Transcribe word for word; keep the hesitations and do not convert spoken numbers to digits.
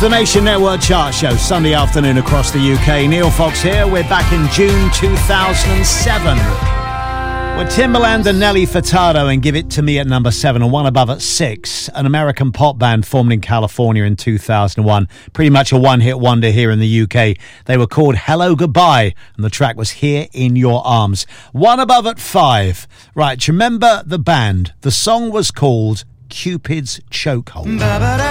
the Nation Network Chart Show, Sunday afternoon across the U K. Neil Fox here. We're back in June two thousand seven. We're Timbaland and Nelly Furtado and Give It To Me at number seven, and one above at six. An American pop band formed in California in two thousand one. Pretty much a one-hit wonder here in the U K. They were called Hello Goodbye, and the track was Here in Your Arms. One above at five. Right, do you remember the band? The song was called Cupid's Chokehold.